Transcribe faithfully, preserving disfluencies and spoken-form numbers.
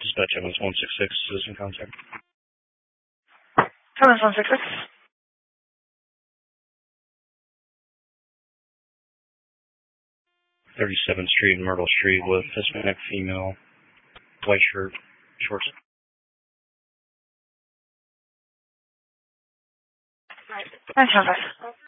Dispatch Evans one six six, citizen contact. Evans one six six. thirty-seventh Street, Myrtle Street, with Hispanic female, white shirt, shorts. Right. Nice,